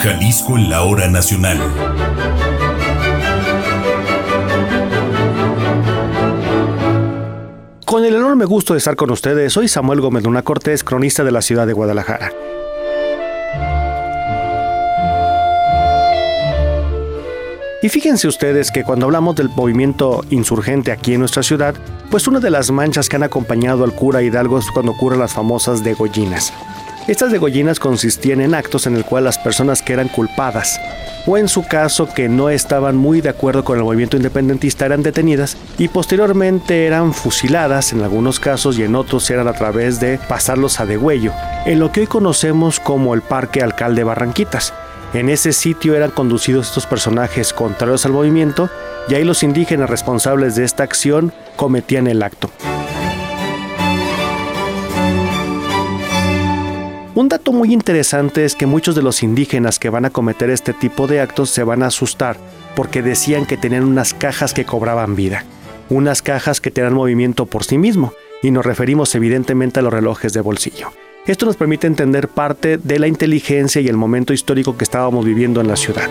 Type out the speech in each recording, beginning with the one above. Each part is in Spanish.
Jalisco en la hora nacional. Con el enorme gusto de estar con ustedes, soy Samuel Gómez Luna Cortés, cronista de la ciudad de Guadalajara. Y fíjense ustedes que cuando hablamos del movimiento insurgente aquí en nuestra ciudad, pues una de las manchas que han acompañado al cura Hidalgo es cuando ocurren las famosas degollinas. Estas degollinas consistían en actos en el cual las personas que eran culpadas, o en su caso que no estaban muy de acuerdo con el movimiento independentista, eran detenidas y posteriormente eran fusiladas en algunos casos y en otros eran a través de pasarlos a degüello, en lo que hoy conocemos como el Parque Alcalde Barranquitas. En ese sitio eran conducidos estos personajes contrarios al movimiento y ahí los indígenas responsables de esta acción cometían el acto. Un dato muy interesante es que muchos de los indígenas que van a cometer este tipo de actos se van a asustar porque decían que tenían unas cajas que cobraban vida, unas cajas que tenían movimiento por sí mismo, y nos referimos evidentemente a los relojes de bolsillo. Esto nos permite entender parte de la inteligencia y el momento histórico que estábamos viviendo en la ciudad.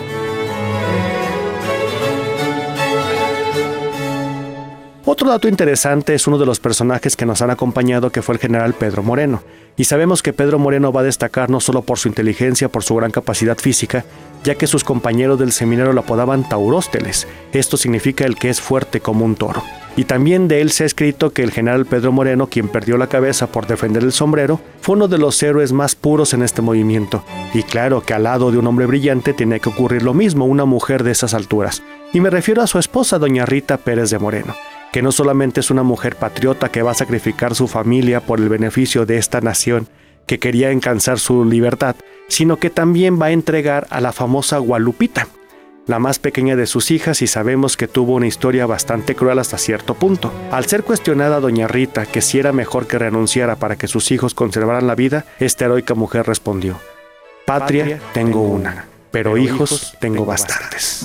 Otro dato interesante es uno de los personajes que nos han acompañado, que fue el general Pedro Moreno. Y sabemos que Pedro Moreno va a destacar no solo por su inteligencia, por su gran capacidad física, ya que sus compañeros del seminario lo apodaban Taurósteles. Esto significa el que es fuerte como un toro. Y también de él se ha escrito que el general Pedro Moreno, quien perdió la cabeza por defender el sombrero, fue uno de los héroes más puros en este movimiento. Y claro que al lado de un hombre brillante tenía que ocurrir lo mismo, una mujer de esas alturas. Y me refiero a su esposa, doña Rita Pérez de Moreno, que no solamente es una mujer patriota que va a sacrificar su familia por el beneficio de esta nación que quería alcanzar su libertad, sino que también va a entregar a la famosa Gualupita, la más pequeña de sus hijas, y sabemos que tuvo una historia bastante cruel hasta cierto punto. Al ser cuestionada doña Rita que si era mejor que renunciara para que sus hijos conservaran la vida, esta heroica mujer respondió: patria tengo una, pero hijos tengo bastantes.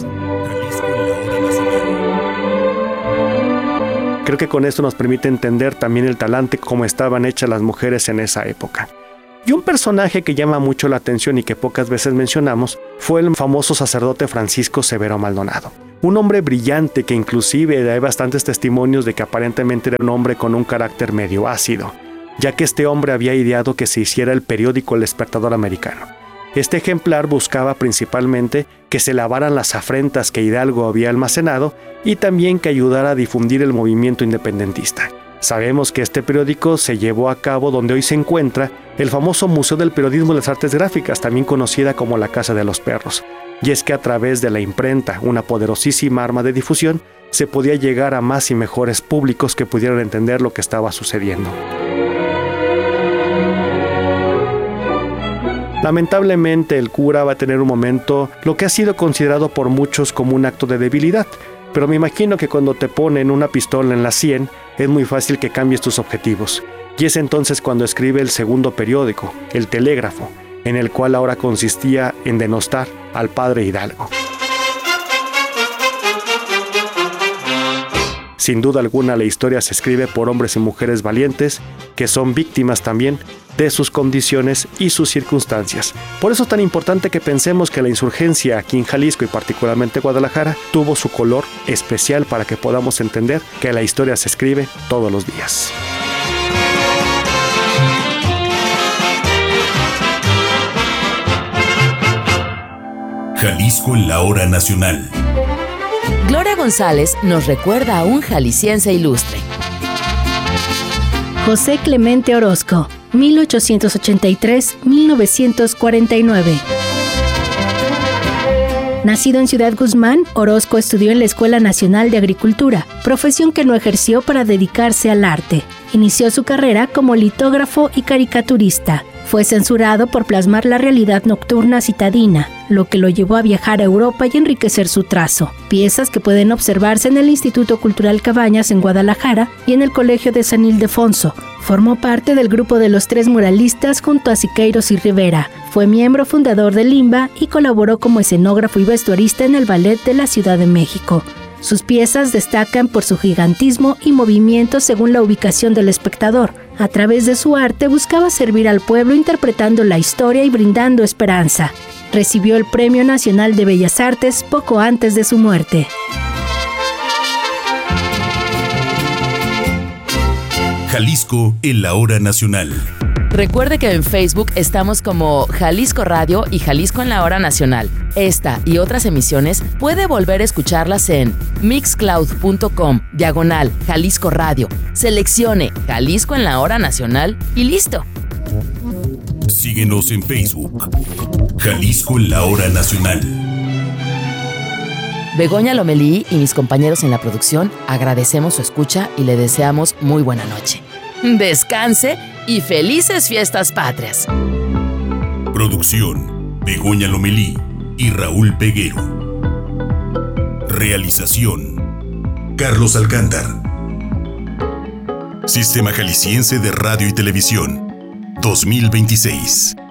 Creo que con esto nos permite entender también el talante como estaban hechas las mujeres en esa época. Y un personaje que llama mucho la atención y que pocas veces mencionamos fue el famoso sacerdote Francisco Severo Maldonado. Un hombre brillante que inclusive hay bastantes testimonios de que aparentemente era un hombre con un carácter medio ácido, ya que este hombre había ideado que se hiciera el periódico El Despertador Americano. Este ejemplar buscaba principalmente que se lavaran las afrentas que Hidalgo había almacenado y también que ayudara a difundir el movimiento independentista. Sabemos que este periódico se llevó a cabo donde hoy se encuentra el famoso Museo del Periodismo y las Artes Gráficas, también conocida como la Casa de los Perros. Y es que a través de la imprenta, una poderosísima arma de difusión, se podía llegar a más y mejores públicos que pudieran entender lo que estaba sucediendo. Lamentablemente el cura va a tener un momento, lo que ha sido considerado por muchos como un acto de debilidad, pero me imagino que cuando te ponen una pistola en la sien, es muy fácil que cambies tus objetivos. Y es entonces cuando escribe el segundo periódico, El Telégrafo, en el cual ahora consistía en denostar al padre Hidalgo. Sin duda alguna la historia se escribe por hombres y mujeres valientes que son víctimas también de sus condiciones y sus circunstancias. Por eso es tan importante que pensemos que la insurgencia aquí en Jalisco y particularmente Guadalajara tuvo su color especial para que podamos entender que la historia se escribe todos los días. Jalisco en la hora nacional. Gloria González nos recuerda a un jalisciense ilustre. José Clemente Orozco, 1883-1949. Nacido en Ciudad Guzmán, Orozco estudió en la Escuela Nacional de Agricultura, profesión que no ejerció para dedicarse al arte. Inició su carrera como litógrafo y caricaturista. Fue censurado por plasmar la realidad nocturna citadina, lo que lo llevó a viajar a Europa y enriquecer su trazo. Piezas que pueden observarse en el Instituto Cultural Cabañas en Guadalajara y en el Colegio de San Ildefonso. Formó parte del grupo de los Tres Muralistas junto a Siqueiros y Rivera. Fue miembro fundador de Limba y colaboró como escenógrafo y vestuarista en el Ballet de la Ciudad de México. Sus piezas destacan por su gigantismo y movimiento según la ubicación del espectador. A través de su arte buscaba servir al pueblo interpretando la historia y brindando esperanza. Recibió el Premio Nacional de Bellas Artes poco antes de su muerte. Jalisco en la hora nacional. Recuerde que en Facebook estamos como Jalisco Radio y Jalisco en la hora nacional. Esta y otras emisiones puede volver a escucharlas en mixcloud.com/Jalisco Radio. Seleccione Jalisco en la hora nacional y listo. Síguenos en Facebook. Jalisco en la hora nacional. Begoña Lomelí y mis compañeros en la producción agradecemos su escucha y le deseamos muy buena noche. Descanse y felices fiestas patrias. Producción: Begoña Lomelí y Raúl Peguero. Realización: Carlos Alcántar. Sistema Jalisciense de Radio y Televisión 2026.